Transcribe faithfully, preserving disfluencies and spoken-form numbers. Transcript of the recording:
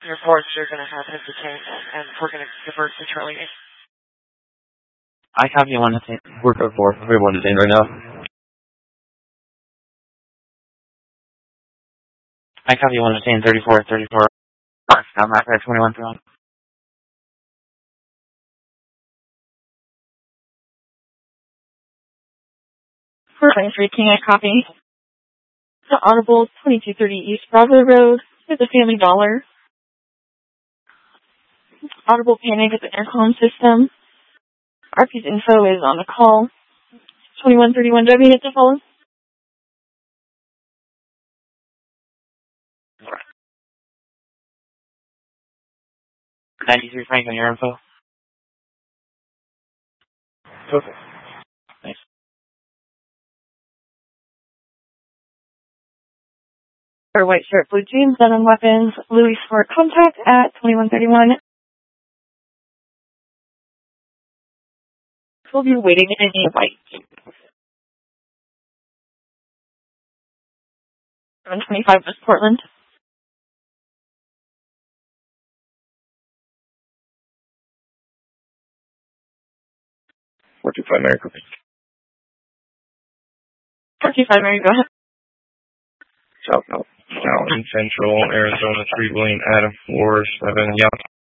Your force, you're going to have hesitate, and we're going to divert to Charlie eight. I copy one to ten. We're code four. We're one to ten right now. I copy one to ten, thirty-four, thirty-four. I'm not at twenty-one through. For three King, I copy. The Audible twenty-two thirty East Broadway Road is a Family Dollar. Audible panic at the intercom system. R P's info is on the call. twenty-one thirty-one W hit the phone. ninety-three Frank on your info. Okay. Thanks. For white shirt, blue jeans, denim weapons, Louis Smart contact at twenty-one thirty-one. We'll be waiting in any white. one twenty-five West Portland. four two five Mary, copy. four two five Mary, go ahead. South, no. Now in Central Arizona, three William Adam, four seven, yeah.